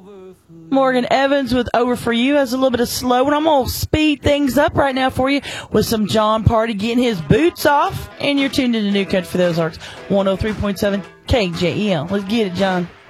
Morgan Evans with Over For You has a little bit of slow, and I'm going to speed things up right now for you with some John Party getting his boots off, and you're tuned into New Country for the Ozarks, 103.7 KJEL. Let's get it, John.